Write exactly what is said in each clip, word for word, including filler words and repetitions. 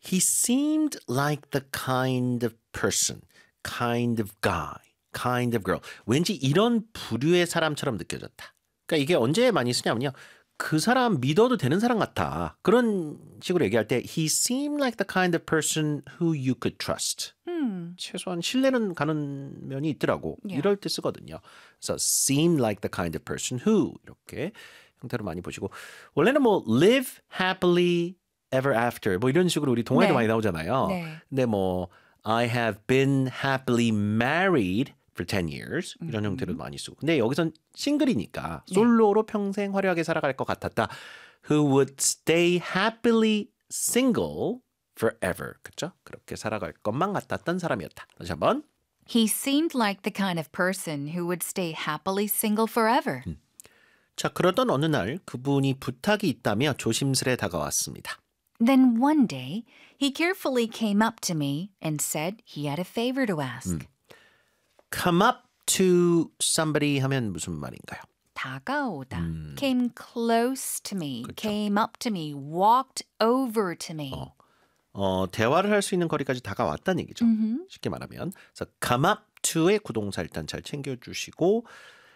He seemed like the kind of person, kind of guy, kind of girl. 왠지 이런 부류의 사람처럼 느껴졌다. 그러니까 이게 언제 많이 쓰냐면요. 그 사람 믿어도 되는 사람 같아. 그런 식으로 얘기할 때 he seemed like the kind of person who you could trust. Hmm. 최소한 신뢰는 가는 면이 있더라고. Yeah. 이럴 때 쓰거든요. 그래서 seemed like the kind of person who 이렇게 형태로 많이 보시고 원래는 뭐 live happily ever after 뭐 이런 식으로 우리 동화에도 네. 많이 나오잖아요. 네. 근데 뭐 I have been happily married for ten years 이런 음. 형태로 많이 쓰고 근데 여기선 싱글이니까 솔로로 평생 화려하게 살아갈 것 같았다. Who would stay happily single forever. 그렇죠? 그렇게 살아갈 것만 같았던 사람이었다. 다시 한번. He seemed like the kind of person who would stay happily single forever. 음. 자, 그러던 어느 날 그분이 부탁이 있다며 조심스레 다가왔습니다. Then one day, he carefully came up to me and said he had a favor to ask. 음. Come up to somebody 하면 무슨 말인가요? 다가오다. 음. Came close to me. 그쵸. Came up to me. Walked over to me. 어, 어, 대화를 할 수 있는 거리까지 다가왔다는 얘기죠. 음흠. 쉽게 말하면. 그래서 come up to의 구동사 일단 잘 챙겨주시고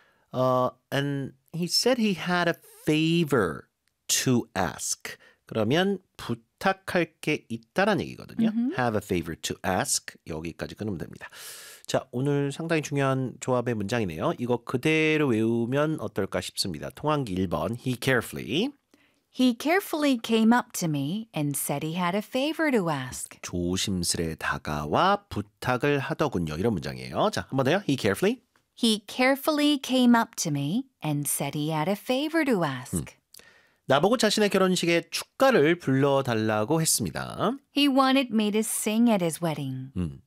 어, and he said he had a favor to ask. 그러면 부탁할 게 있다라는 얘기거든요. 음흠. have a favor to ask. 여기까지 끊으면 됩니다. 자, 오늘 상당히 중요한 조합의 문장이네요. 이거 그대로 외우면 어떨까 싶습니다. 통한기 일 번. He carefully. He carefully came up to me and said he had a favor to ask. 조심스레 다가와 부탁을 하더군요. 이런 문장이에요. 자, 한 번 더요. He carefully. He carefully came up to me and said he had a favor to ask. 나보고 자신의 결혼식에 축가를 불러달라고 했습니다. He wanted me to sing at his wedding. 음.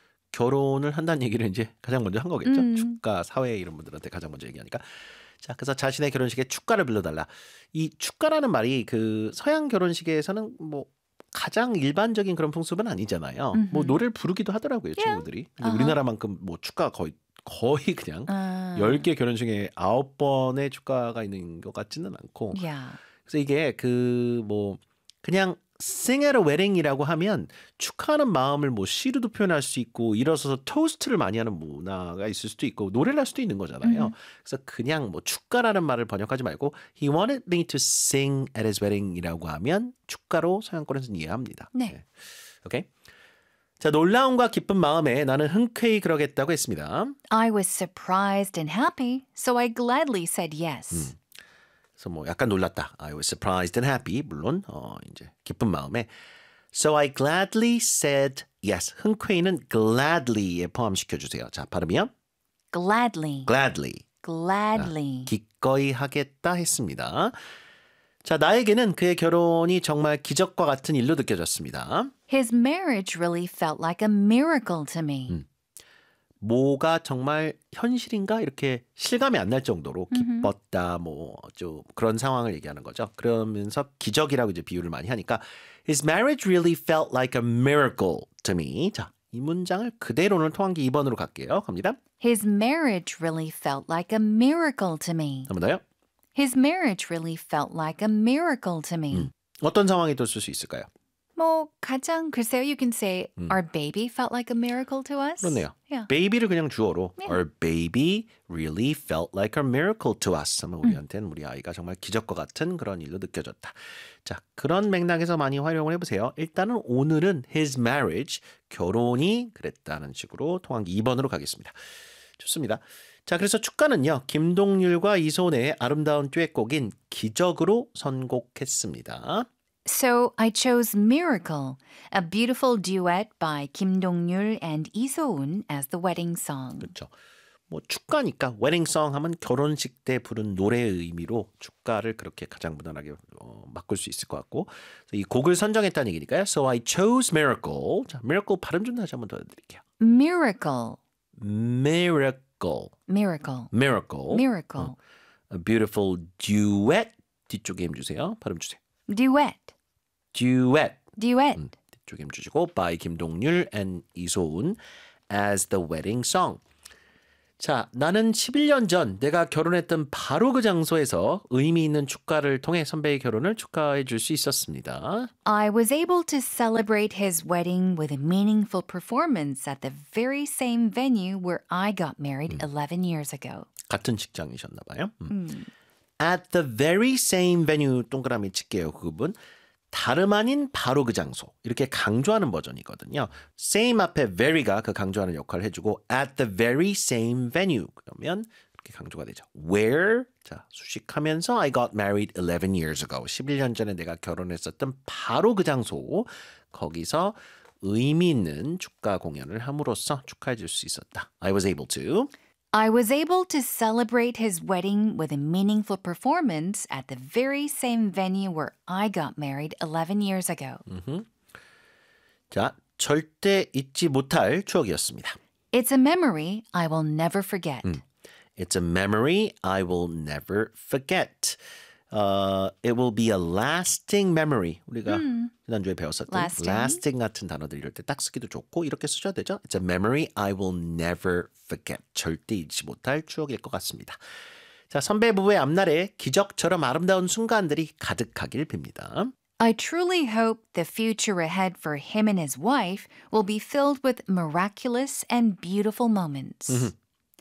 결혼을 한다는 얘기를 이제 가장 먼저 한 거겠죠. 음. 축가 사회 이런 분들한테 가장 먼저 얘기하니까. 자, 그래서 자신의 결혼식에 축가를 불러달라. 이 축가라는 말이 그 서양 결혼식에서는 뭐 가장 일반적인 그런 풍습은 아니잖아요. 음흠. 뭐 노래를 부르기도 하더라고요, Yeah. 친구들이. 근데 어허. 우리나라만큼 뭐 축가 거의 거의 그냥 아. 열 개 결혼식에 아홉 번의 축가가 있는 것 같지는 않고. Yeah. 그래서 이게 그 뭐 그냥 sing at a wedding이라고 하면 축하하는 마음을 뭐 시로도 표현할 수 있고 일어서서 토스트를 많이 하는 문화가 있을 수도 있고 노래를 할 수도 있는 거잖아요. 음. 그래서 그냥 뭐 축가라는 말을 번역하지 말고 he wanted me to sing at his wedding이라고 하면 축가로 서양권에서는 이해합니다. 네. 오케이. 자, 놀라움과 기쁜 마음에 나는 흔쾌히 그러겠다고 했습니다. I was surprised and happy, so I gladly said yes. 그래서 뭐 약간 놀랐다. I was surprised and happy. 물론 어 이제 기쁜 마음에. So I gladly said yes. 흔쾌히는 gladly에 포함시켜 주세요. 자, 발음이요. Gladly. Gladly. Gladly. 기꺼이 하겠다 했습니다. 자, 나에게는 그의 결혼이 정말 기적과 같은 일로 느껴졌습니다. His marriage really felt like a miracle to me. 뭐가 정말 현실인가 이렇게 실감이 안 날 정도로 기뻤다 뭐 좀 그런 상황을 얘기하는 거죠. 그러면서 기적이라고 이제 비유를 많이 하니까 His marriage really felt like a miracle to me. 자, 이 문장을 그대로는 통한기 이 번으로 갈게요. 갑니다. His marriage really felt like a miracle to me. 한 번 더요. His marriage really felt like a miracle to me. 음. 어떤 상황이 또 쓸 수 있을까요? 뭐 가장 글쎄요, you can say our baby felt like a miracle to us. 그렇네요. Yeah. baby를 그냥 주어로 Our baby really felt like a miracle to us. 하면 우리한테는 우리 아이가 정말 기적과 같은 그런 일로 느껴졌다. 자, 그런 맥락에서 많이 활용을 해보세요. 일단은 오늘은 his marriage, 결혼이 그랬다는 식으로 통한기 이 번으로 가겠습니다. 좋습니다. 자, 그래서 축가는요. 김동률과 이소은의 아름다운 듀엣곡인 기적으로 선곡했습니다. So I chose Miracle, a beautiful duet by Kim Dong-yul and Lee So-eun as the wedding song. 그렇죠. 뭐 축가니까 웨딩송 하면 결혼식 때 부른 노래의 의미로 축가를 그렇게 가장 무난하게 어, 바꿀 수 있을 것 같고 이 곡을 선정했다는 얘기니까요. So I chose Miracle. 자, Miracle 발음 좀 다시 한번 더 해드릴게요. Miracle. Miracle. Miracle. Miracle. Miracle. 어, a beautiful duet. 뒤쪽에 힘 주세요. 발음 주세요. Duet. Duet. Duet. 음, 뒤쪽에 힘 주시고 by 김동률 and 이소은 as the wedding song. 자, 나는 십일 년 전 내가 결혼했던 바로 그 장소에서 의미 있는 축가를 통해 선배의 결혼을 축하해 줄 수 있었습니다. I was able to celebrate his wedding with a meaningful performance at the very same venue where I got married eleven years ago. 같은 직장이셨나 봐요. 음. 음. At the very same venue 동그라미 칠게요. 그 부분. 다름 아닌 바로 그 장소. 이렇게 강조하는 버전이거든요. same 앞에 very가 그 강조하는 역할을 해주고 at the very same venue. 그러면 이렇게 강조가 되죠. Where 자 수식하면서 I got married eleven years ago. 십일 년 전에 내가 결혼했었던 바로 그 장소. 거기서 의미 있는 축가 공연을 함으로써 축하해 줄 수 있었다. I was able to. I was able to celebrate his wedding with a meaningful performance at the very same venue where I got married eleven years ago. 음흠. 자, 절대 잊지 못할 추억이었습니다. It's a memory I will never forget. 음. It's a memory I will never forget. Uh, it will be a lasting memory. 우리가 음. 지난주에 배웠었던 Lasting. lasting 같은 단어들 이럴 때 딱 쓰기도 좋고 이렇게 쓰셔야 되죠. It's a memory I will never forget. 절대 잊지 못할 추억일 것 같습니다. 자, 선배 부부의 앞날에 기적처럼 아름다운 순간들이 가득하길 빕니다. I truly hope the future ahead for him and his wife will be filled with miraculous and beautiful moments. 음흠.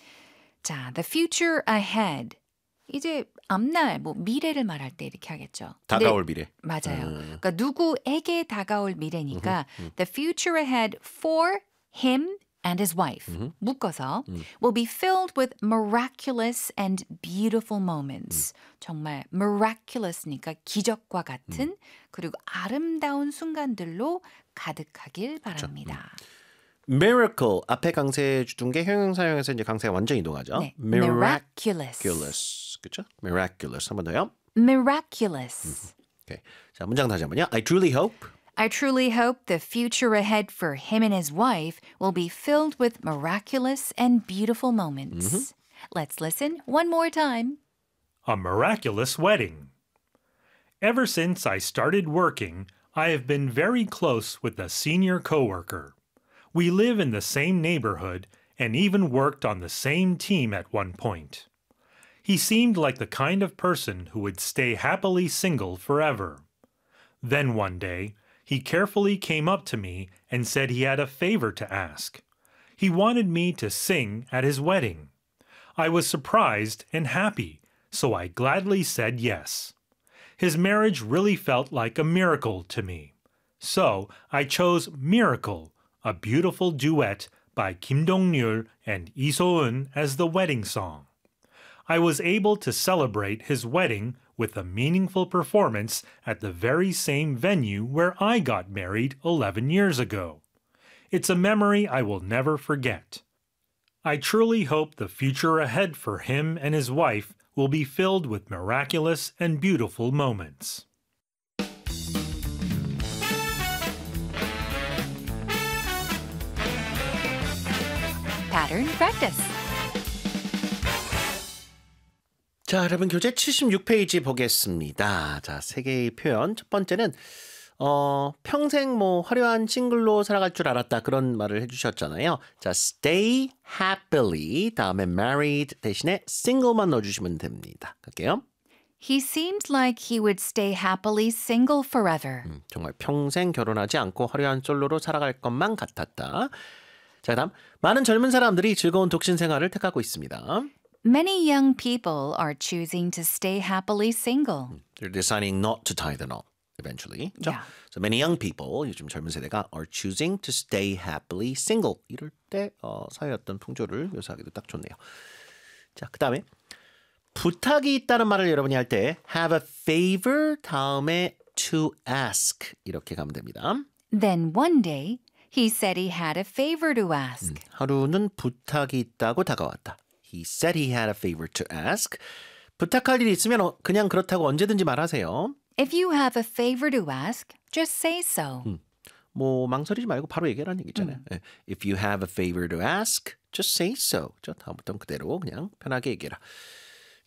자, the future ahead. 이제 앞날, 뭐 미래를 말할 때 이렇게 하겠죠. 다가올 미래. 맞아요. 음. 그러니까 누구에게 다가올 미래니까 the future ahead for him and his wife 음흠. 묶어서 음. will be filled with miraculous and beautiful moments. 정말 miraculous니까 기적과 같은 그리고 아름다운 순간들로 가득하길 바랍니다. Miracle 앞에 강세 주둔 게 형용사형에서 이제 강세가 완전 이동하죠. 네. Miraculous. miraculous. 그렇죠? Miraculous. 한 번 더요. miraculous. 오케이. 자, 문장 다시 한번요. I truly hope. I truly hope the future ahead for him and his wife will be filled with miraculous and beautiful moments. Let's listen one more time. A miraculous wedding. Ever since I started working, I have been very close with a senior coworker. We live in the same neighborhood and even worked on the same team at one point. He seemed like the kind of person who would stay happily single forever. Then one day, he carefully came up to me and said he had a favor to ask. He wanted me to sing at his wedding. I was surprised and happy, so I gladly said yes. His marriage really felt like a miracle to me. So I chose Miracle, a beautiful duet by Kim Dong-nyul and Lee So-eun as the wedding song. I was able to celebrate his wedding with a meaningful performance at the very same venue where I got married eleven years ago. It's a memory I will never forget. I truly hope the future ahead for him and his wife will be filled with miraculous and beautiful moments. Pattern practice. 자, 여러분 교재 칠십육 페이지 보겠습니다. 자, 세 개의 표현. 첫 번째는 어, 평생 뭐 화려한 싱글로 살아갈 줄 알았다 그런 말을 해주셨잖아요. 자, stay happily 다음에 married 대신에 single만 넣어주시면 됩니다. 갈게요. He seemed like he would stay happily single forever. 음, 정말 평생 결혼하지 않고 화려한 솔로로 살아갈 것만 같았다. 자, 다음 많은 젊은 사람들이 즐거운 독신 생활을 택하고 있습니다. Many young people are choosing to stay happily single. They're deciding not to tie the knot eventually. 그렇죠? Yeah. So many young people, 요즘 젊은 세대가 are choosing to stay happily single. 이럴 때 어, 사회의 어떤 풍조를 묘사하기도 딱 좋네요. 자, 그 다음에 부탁이 있다는 말을 여러분이 할 때 have a favor 다음에 to ask 이렇게 가면 됩니다. Then one day, he said he had a favor to ask. 하루는 부탁이 있다고 다가왔다. He said he had a favor to ask. 부탁할 일이 있으면 어, 그냥 그렇다고 언제든지 말하세요. If you have a favor to ask, just say so. 음, 뭐 망설이지 말고 바로 얘기하라는 얘기잖아요. 예. If you have a favor to ask, just say so. 저 다음부터는 그대로 그냥 편하게 얘기해라.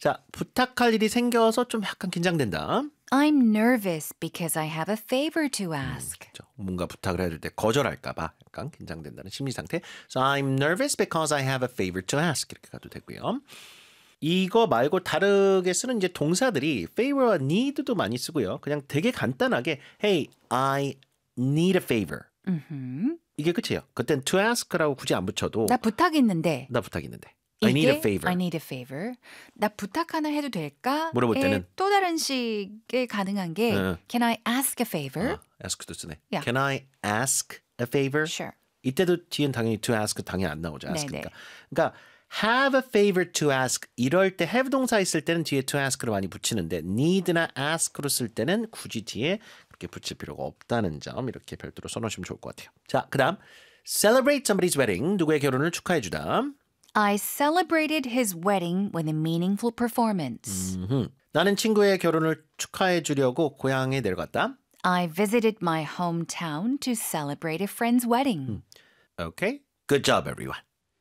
자, 부탁할 일이 생겨서 좀 약간 긴장된다. I'm nervous because I have a favor to ask. 그렇죠. 뭔가 부탁을 해야 될 때 거절할까 봐 약간 긴장된다는 심리 상태. So I'm nervous because I have a favor to ask. 이렇게 가도 되고요. 이거 말고 다르게 쓰는 이제 동사들이 favor와 need도 많이 쓰고요. 그냥 되게 간단하게 Hey, I need a favor. 음흠. 이게 끝이에요. 그땐 to ask라고 굳이 안 붙여도 나 부탁 있는데. 나 부탁 있는데. I need a 이게 favor. I need a favor. 나 부탁 하나 해도 될까? 물어볼 때는? 또 다른 식에 가능한 게 응. Can I ask a favor? 어, ask도 쓰네. Yeah. Can I ask a favor? Sure. 이때도 뒤엔 당연히 to ask 당연히 안 나오죠. ask니까. 네네. 그러니까 have a favor to ask 이럴 때 have 동사 있을 때는 뒤에 to ask를 많이 붙이는데 need나 ask로 쓸 때는 굳이 뒤에 그렇게 붙일 필요가 없다는 점 이렇게 별도로 써놓으시면 좋을 것 같아요. 자, 그다음 celebrate somebody's wedding 누구의 결혼을 축하해주다. I celebrated his wedding with a meaningful performance. 음흠. 나는 친구의 결혼을 축하해주려고 고향에 내려갔다. I visited my hometown to celebrate a friend's wedding. Okay, good job everyone.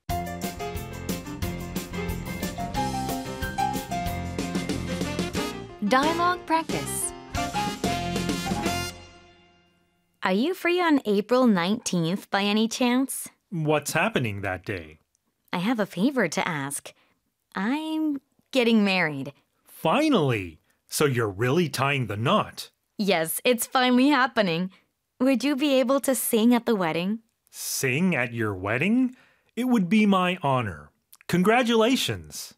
Dialogue practice. Are you free on April nineteenth by any chance? What's happening that day? I have a favor to ask. I'm getting married. Finally! So you're really tying the knot. Yes, it's finally happening. Would you be able to sing at the wedding? Sing at your wedding? It would be my honor. Congratulations!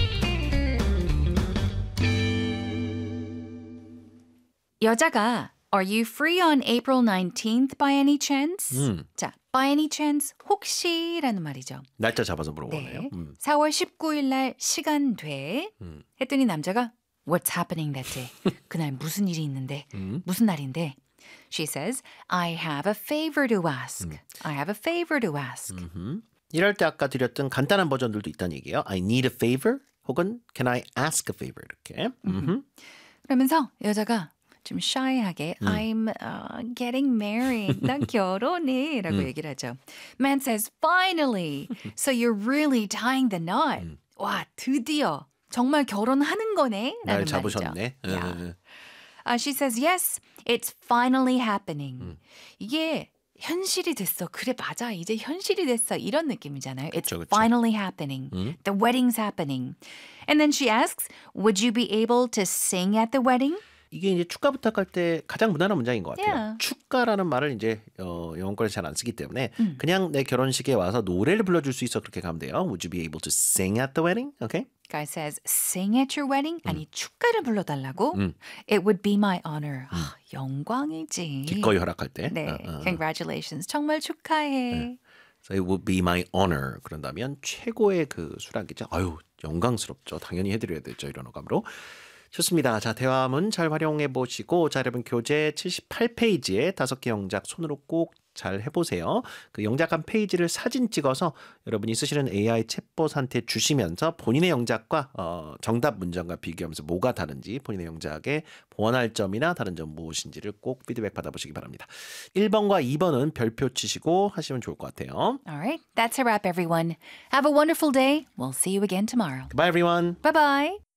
여자가 Are you free on April nineteenth by any chance? 음. 자, by any chance 혹시라는 말이죠. 날짜 잡아서 물어보네요. 네. 음. 사월 십구일 날 시간 돼? 음. 했더니 남자가 What's happening that day? 그날 무슨 일이 있는데? 음. 무슨 날인데? She says, I have a favor to ask. I have a favor to ask. 음흠. 이럴 때 아까 드렸던 간단한 버전들도 있다는 얘기예요. I need a favor 혹은 Can I ask a favor 이렇게. 음흠. 그러면서 여자가 좀 shy하게 I'm uh, getting married. 난 결혼해 라고 얘기를 하죠. Man says, finally. So you're really tying the knot. 와, 드디어 정말 결혼하는 거네? 날 라는 잡으셨네. 말이죠. Yeah. 음. Uh, she says, yes, it's finally happening. 이게 현실이 됐어. 그래, 맞아. 이제 현실이 됐어. 이런 느낌이잖아요. It's 그쵸, 그쵸. finally happening. The wedding's happening. And then she asks, would you be able to sing at the wedding? 이게 이제 축가 부탁할 때 가장 무난한 문장인 것 같아요. Yeah. 축가라는 말을 이제 어, 영어권에서 잘 안 쓰기 때문에 그냥 내 결혼식에 와서 노래를 불러줄 수 있어 그렇게 가면 돼요. Would you be able to sing at the wedding? Okay. Guy says, sing at your wedding? 아니, 축가를 불러달라고? It would be my honor. 아, 영광이지. 기꺼이 허락할 때. 네, 어, 어. congratulations. 정말 축하해. So it would be my honor. 그런다면 최고의 그 수락이죠. 아유, 영광스럽죠. 당연히 해드려야 되죠. 이런 어감으로. 좋습니다. 자, 대화문 잘 활용해 보시고 자, 여러분 교재 칠십팔 페이지에 다섯 개 영작 손으로 꼭 잘 해보세요. 그 영작한 페이지를 사진 찍어서 여러분이 쓰시는 에이아이 챗봇한테 주시면서 본인의 영작과 어, 정답 문장과 비교하면서 뭐가 다른지 본인의 영작에 보완할 점이나 다른 점 무엇인지를 꼭 피드백 받아보시기 바랍니다. 일 번과 이 번은 별표 치시고 하시면 좋을 것 같아요. All right, that's a wrap, everyone. Have a wonderful day. We'll see you again tomorrow. Goodbye, everyone. Bye-bye.